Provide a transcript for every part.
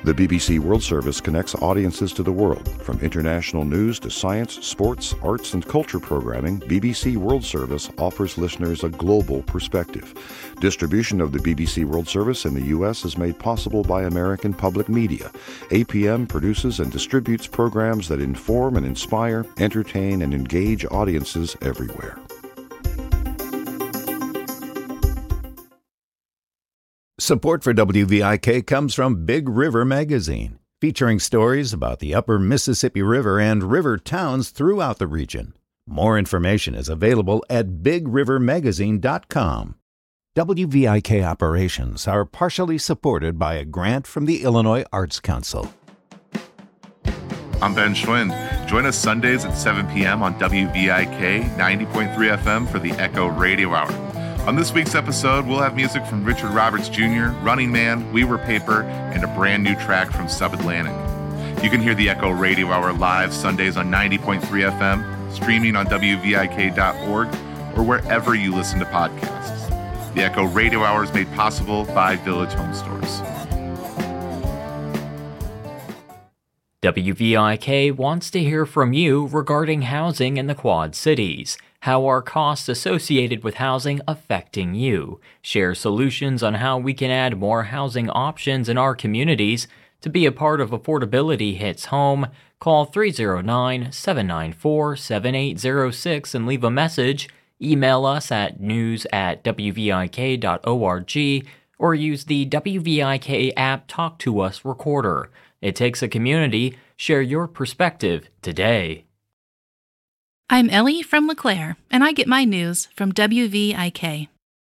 The BBC World Service connects audiences to the world. From international news to science, sports, arts, and culture programming, BBC World Service offers listeners a global perspective. Distribution of the BBC World Service in the U.S. is made possible by American Public Media. APM produces and distributes programs that inform and inspire, entertain, and engage audiences everywhere. Support for WVIK comes from Big River Magazine, featuring stories about the upper Mississippi River and river towns throughout the region. More information is available at bigrivermagazine.com. WVIK operations are partially supported by a grant from the Illinois Arts Council. I'm Ben Schwind. Join us Sundays at 7 p.m. on WVIK 90.3 FM for the Echo Radio Hour. On this week's episode, we'll have music from Richard Roberts Jr., Running Man, We Were Paper, and a brand new track from Subatlantic. You can hear the Echo Radio Hour live Sundays on 90.3 FM, streaming on WVIK.org, or wherever you listen to podcasts. The Echo Radio Hour is made possible by Village Home Stores. WVIK wants to hear from you regarding housing in the Quad Cities. How are costs associated with housing affecting you? Share solutions on how we can add more housing options in our communities. To be a part of Affordability Hits Home, call 309-794-7806 and leave a message. Email us at news@wvik.org or use the WVIK app Talk to Us recorder. It takes a community. Share your perspective today. I'm Ellie from LeClaire, and I get my news from WVIK.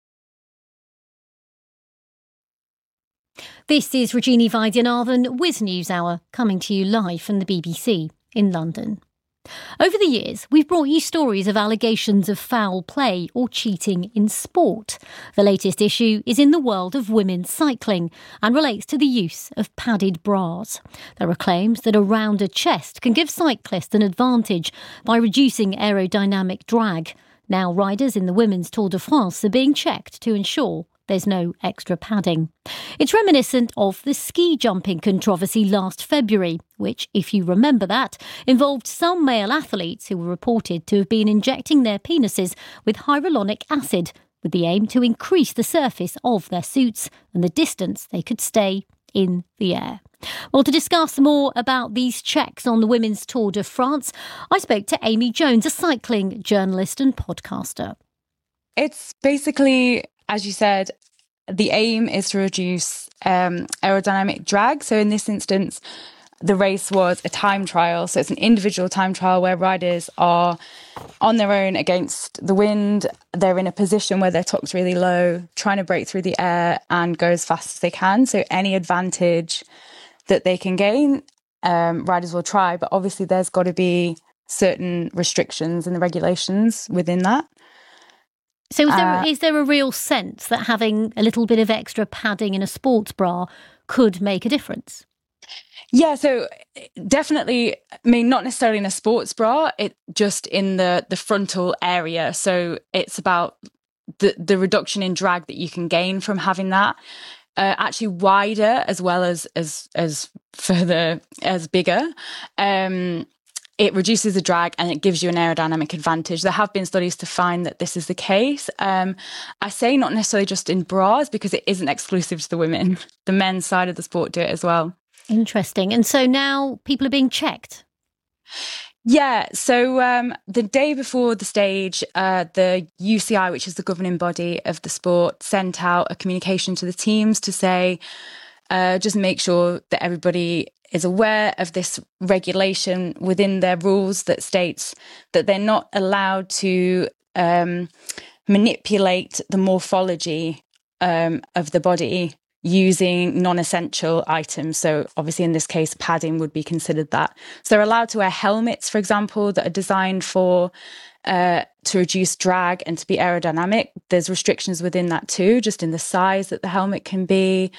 This is Regina Vaidyanathan with NewsHour, coming to you live from the BBC in London. Over the years, we've brought you stories of allegations of foul play or cheating in sport. The latest issue is in the world of women's cycling and relates to the use of padded bras. There are claims that a rounder chest can give cyclists an advantage by reducing aerodynamic drag. Now, riders in the Women's Tour de France are being checked to ensure there's no extra padding. It's reminiscent of the ski jumping controversy last February, which, if you remember that, involved some male athletes who were reported to have been injecting their penises with hyaluronic acid with the aim to increase the surface of their suits and the distance they could stay in the air. Well, to discuss more about these checks on the Women's Tour de France, I spoke to Amy Jones, a cycling journalist and podcaster. It's basically, as you said, the aim is to reduce aerodynamic drag. So in this instance, the race was a time trial. So it's an individual time trial where riders are on their own against the wind. They're in a position where their tuck's really low, trying to break through the air and go as fast as they can. So any advantage that they can gain, riders will try. But obviously there's got to be certain restrictions and the regulations within that. So is there a real sense that having a little bit of extra padding in a sports bra could make a difference? Yeah, so definitely, I mean, not necessarily in a sports bra, it just in the frontal area. So it's about the reduction in drag that you can gain from having that. Actually wider as well as further, as bigger. It reduces the drag and it gives you an aerodynamic advantage. There have been studies to find that this is the case. I say not necessarily just in bras because it isn't exclusive to the women. The men's side of the sport do it as well. Interesting. And so now people are being checked? Yeah. So the day before the stage, the UCI, which is the governing body of the sport, sent out a communication to the teams to say, just make sure that everybody is aware of this regulation within their rules that states that they're not allowed to manipulate the morphology of the body using non-essential items. So obviously in this case, padding would be considered that. So they're allowed to wear helmets, for example, that are designed for to reduce drag and to be aerodynamic. There's restrictions within that too, just in the size that the helmet can be.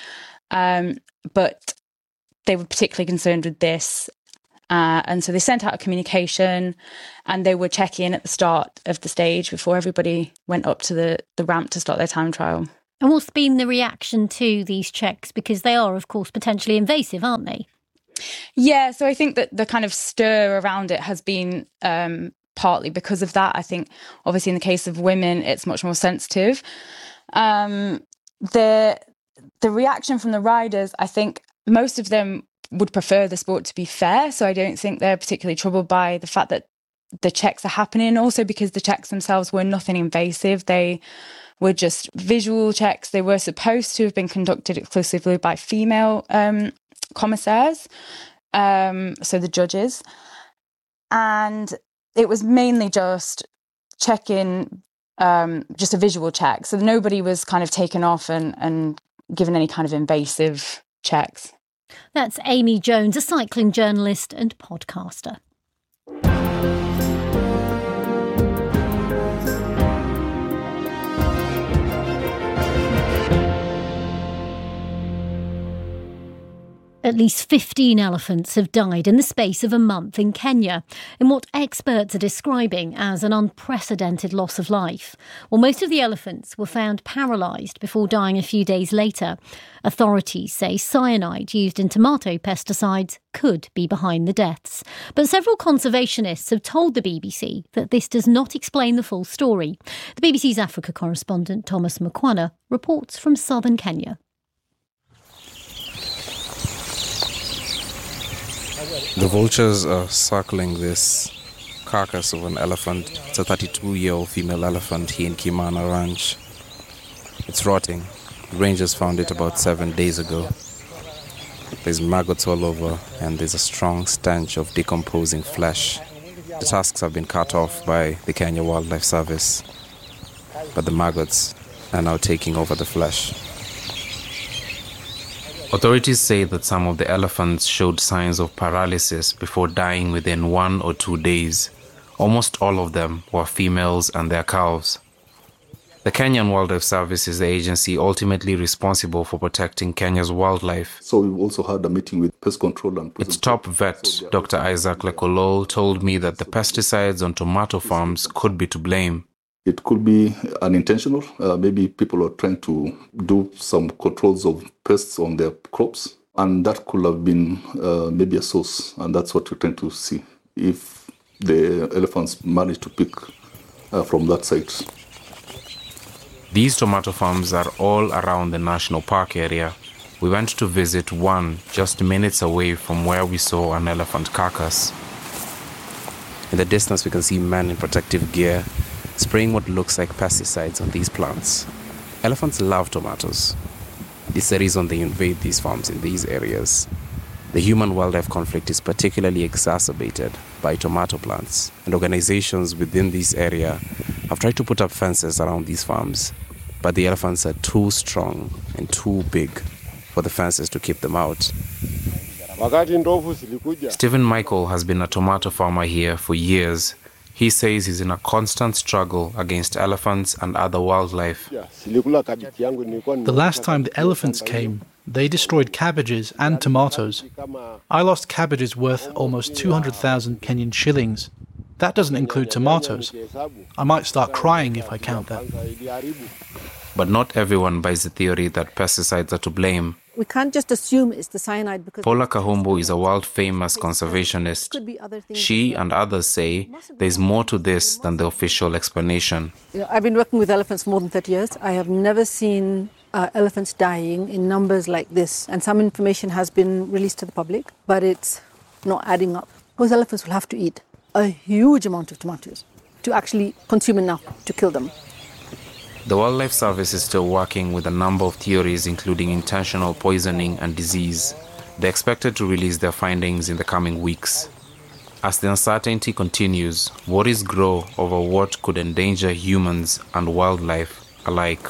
But they were particularly concerned with this. And so they sent out a communication and they were checking at the start of the stage before everybody went up to the ramp to start their time trial. And what's been the reaction to these checks? Because they are, of course, potentially invasive, aren't they? Yeah, so I think that the kind of stir around it has been partly because of that. I think, obviously, in the case of women, it's much more sensitive. The reaction from the riders, I think most of them would prefer the sport to be fair. So I don't think they're particularly troubled by the fact that the checks are happening. Also, because the checks themselves were nothing invasive. They were just visual checks. They were supposed to have been conducted exclusively by female commissaires, so the judges. And it was mainly just checking, just a visual check. So nobody was kind of taken off and given any kind of invasive checks. That's Amy Jones, a cycling journalist and podcaster. At least 15 elephants have died in the space of a month in Kenya, in what experts are describing as an unprecedented loss of life. Well, most of the elephants were found paralysed before dying a few days later. Authorities say cyanide used in tomato pesticides could be behind the deaths. But several conservationists have told the BBC that this does not explain the full story. The BBC's Africa correspondent Thomas Mukwana reports from southern Kenya. The vultures are circling this carcass of an elephant. It's a 32-year-old female elephant here in Kimana Ranch. It's rotting. The rangers found it about 7 days ago. There's maggots all over and there's a strong stench of decomposing flesh. The tusks have been cut off by the Kenya Wildlife Service, but the maggots are now taking over the flesh. Authorities say that some of the elephants showed signs of paralysis before dying within 1 or 2 days. Almost all of them were females and their calves. The Kenyan Wildlife Service is the agency ultimately responsible for protecting Kenya's wildlife. So we've also had a meeting with pest control and its top vet, Dr. Isaac Lekolol, told me that the pesticides on tomato farms could be to blame. It could be unintentional. Maybe people are trying to do some controls of pests on their crops, and that could have been maybe a source, and that's what we're trying to see, if the elephants manage to pick from that site. These tomato farms are all around the national park area. We went to visit one just minutes away from where we saw an elephant carcass. In the distance, we can see men in protective gear spraying what looks like pesticides on these plants. Elephants love tomatoes. It's the reason they invade these farms in these areas. The human-wildlife conflict is particularly exacerbated by tomato plants, and organizations within this area have tried to put up fences around these farms, but the elephants are too strong and too big for the fences to keep them out. Stephen Michael has been a tomato farmer here for years. He says he's in a constant struggle against elephants and other wildlife. The last time the elephants came, they destroyed cabbages and tomatoes. I lost cabbages worth almost 200,000 Kenyan shillings. That doesn't include tomatoes. I might start crying if I count that. But not everyone buys the theory that pesticides are to blame. We can't just assume it's the cyanide because... Paula Kahumbu is a world-famous conservationist. She and others say there's more to this than the official explanation. I've been working with elephants for more than 30 years. I have never seen elephants dying in numbers like this. And some information has been released to the public, but it's not adding up. Those elephants will have to eat a huge amount of tomatoes to actually consume enough to kill them. The Wildlife Service is still working with a number of theories, including intentional poisoning and disease. They're expected to release their findings in the coming weeks. As the uncertainty continues, worries grow over what could endanger humans and wildlife alike.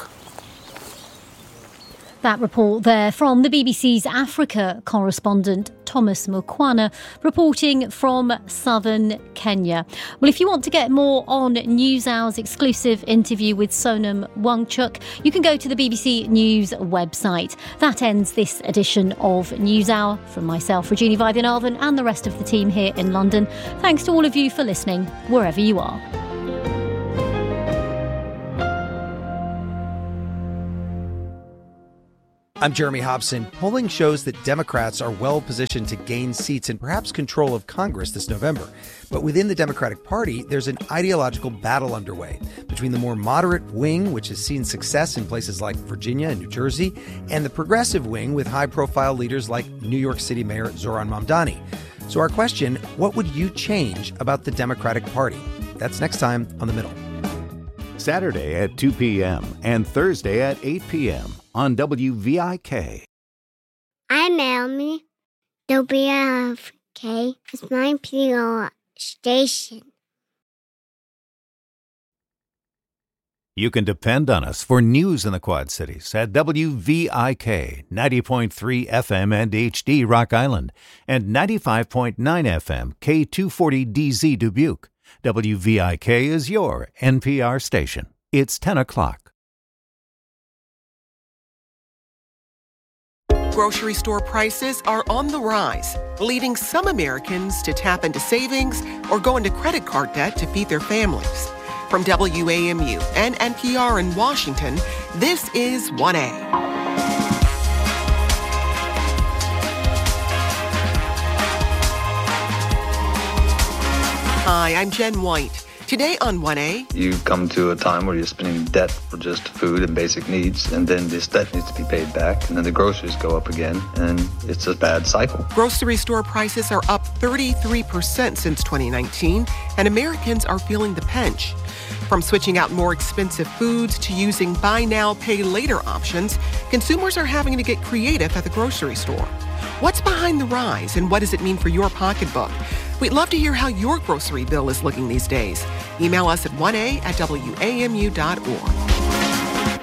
That report there from the BBC's Africa correspondent Thomas Mukwana, reporting from southern Kenya. Well, if you want to get more on NewsHour's exclusive interview with Sonam Wangchuk, you can go to the BBC News website. That ends this edition of NewsHour. From myself, Regina Vaidyanathan, and the rest of the team here in London, thanks to all of you for listening, wherever you are. I'm Jeremy Hobson. Polling shows that Democrats are well positioned to gain seats and perhaps control of Congress this November. But within the Democratic Party, there's an ideological battle underway between the more moderate wing, which has seen success in places like Virginia and New Jersey, and the progressive wing with high-profile leaders like New York City Mayor Zohran Mamdani. So our question, what would you change about the Democratic Party? That's next time on The Middle. Saturday at 2 p.m. and Thursday at 8 p.m. on WVIK. I'm Elmi. WVIK is my PO station. You can depend on us for news in the Quad Cities at WVIK 90.3 FM and HD Rock Island and 95.9 FM K240DZ Dubuque. WVIK is your NPR station. It's 10 o'clock. Grocery store prices are on the rise, leading some Americans to tap into savings or go into credit card debt to feed their families. From WAMU and NPR in Washington, this is 1A. Hi, I'm Jen White. Today on 1A, you come to a time where you're spending debt for just food and basic needs, and then this debt needs to be paid back, and then the groceries go up again, and it's a bad cycle. Grocery store prices are up 33% since 2019, and Americans are feeling the pinch. From switching out more expensive foods to using buy now, pay later options, consumers are having to get creative at the grocery store. What's behind the rise, and what does it mean for your pocketbook? We'd love to hear how your grocery bill is looking these days. Email us at 1a@wamu.org.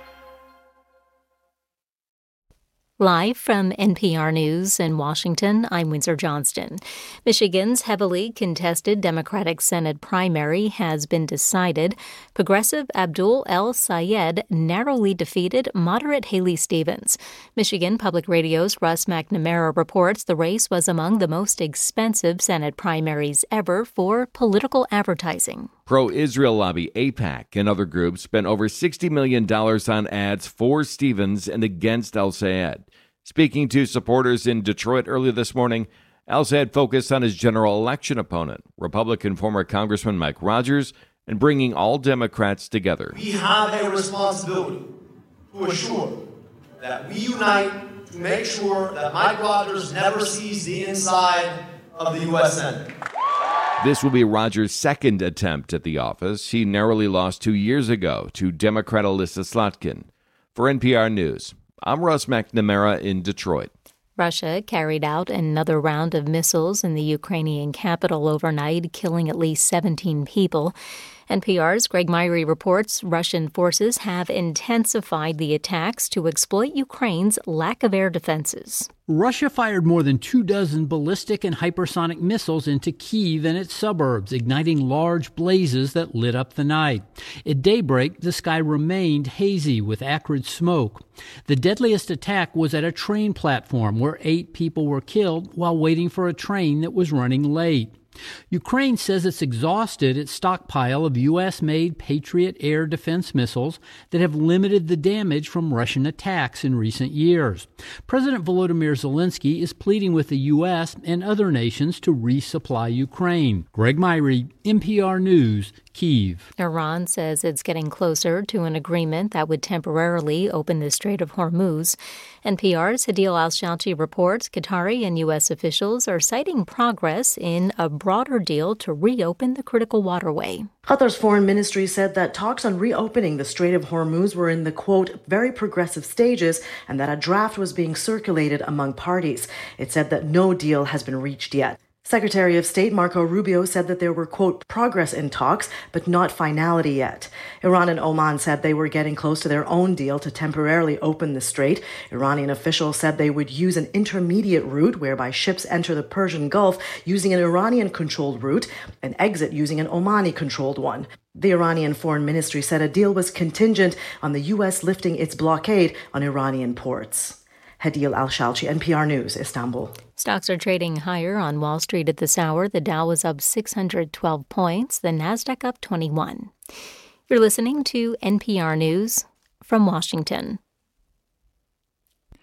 Live from NPR News in Washington, I'm Windsor Johnston. Michigan's heavily contested Democratic Senate primary has been decided. Progressive Abdul El-Sayed narrowly defeated moderate Haley Stevens. Michigan Public Radio's Russ McNamara reports the race was among the most expensive Senate primaries ever for political advertising. Pro-Israel lobby AIPAC and other groups spent over $60 million on ads for Stevens and against El-Sayed. Speaking to supporters in Detroit earlier this morning, El-Sayed focused on his general election opponent, Republican former Congressman Mike Rogers, and bringing all Democrats together. We have a responsibility to assure that we unite to make sure that Mike Rogers never sees the inside of the U.S. Senate. This will be Rogers' second attempt at the office. He narrowly lost 2 years ago to Democrat Alyssa Slotkin. For NPR News, I'm Russ McNamara in Detroit. Russia carried out another round of missiles in the Ukrainian capital overnight, killing at least 17 people. NPR's Greg Myrie reports Russian forces have intensified the attacks to exploit Ukraine's lack of air defenses. Russia fired more than 24 ballistic and hypersonic missiles into Kyiv and its suburbs, igniting large blazes that lit up the night. At daybreak, the sky remained hazy with acrid smoke. The deadliest attack was at a train platform where 8 people were killed while waiting for a train that was running late. Ukraine says it's exhausted its stockpile of U.S.-made Patriot air defense missiles that have limited the damage from Russian attacks in recent years. President Volodymyr Zelensky is pleading with the U.S. and other nations to resupply Ukraine. Greg Myrie, NPR News, Kyiv. Iran says it's getting closer to an agreement that would temporarily open the Strait of Hormuz. NPR's Hadil Al-Shalchi reports Qatari and U.S. officials are citing progress in a broader deal to reopen the critical waterway. Qatar's foreign ministry said that talks on reopening the Strait of Hormuz were in the, quote, very progressive stages and that a draft was being circulated among parties. It said that no deal has been reached yet. Secretary of State Marco Rubio said that there were, quote, progress in talks, but not finality yet. Iran and Oman said they were getting close to their own deal to temporarily open the strait. Iranian officials said they would use an intermediate route whereby ships enter the Persian Gulf using an Iranian-controlled route and exit using an Omani-controlled one. The Iranian Foreign Ministry said a deal was contingent on the U.S. lifting its blockade on Iranian ports. Hadil Al-Shalchi, NPR News, Istanbul. Stocks are trading higher on Wall Street at this hour. The Dow is up 612 points, the Nasdaq up 21. You're listening to NPR News from Washington.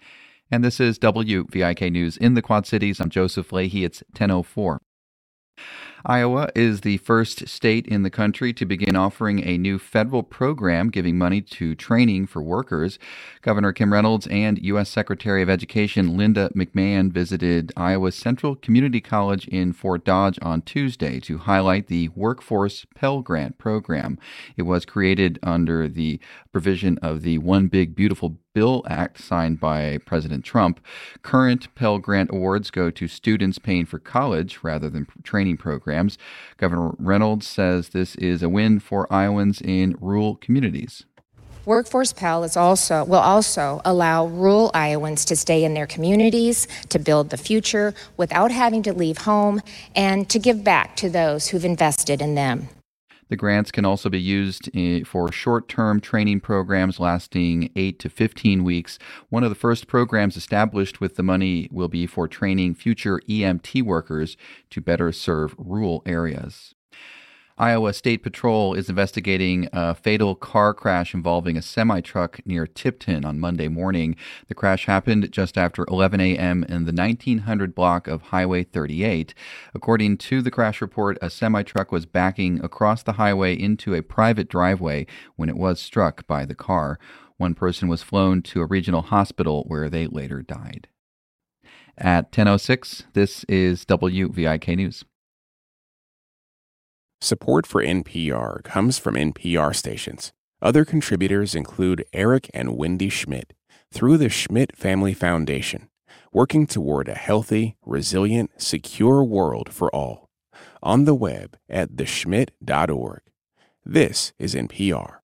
And this is WVIK News in the Quad Cities. I'm Joseph Leahy. It's 10:04. Iowa is the first state in the country to begin offering a new federal program giving money to training for workers. Governor Kim Reynolds and U.S. Secretary of Education Linda McMahon visited Iowa's Central Community College in Fort Dodge on Tuesday to highlight the Workforce Pell Grant program. It was created under the provision of the One Big Beautiful Bill Act signed by President Trump. Current Pell Grant awards go to students paying for college rather than training programs. Governor Reynolds says this is a win for Iowans in rural communities. Workforce Pell will also allow rural Iowans to stay in their communities, to build the future without having to leave home, and to give back to those who've invested in them. The grants can also be used for short-term training programs lasting 8 to 15 weeks. One of the first programs established with the money will be for training future EMT workers to better serve rural areas. Iowa State Patrol is investigating a fatal car crash involving a semi-truck near Tipton on Monday morning. The crash happened just after 11 a.m. in the 1900 block of Highway 38. According to the crash report, a semi-truck was backing across the highway into a private driveway when it was struck by the car. One person was flown to a regional hospital where they later died. At 10:06, this is WVIK News. Support for NPR comes from NPR stations. Other contributors include Eric and Wendy Schmidt through the Schmidt Family Foundation, working toward a healthy, resilient, secure world for all. On the web at theschmidt.org. This is NPR.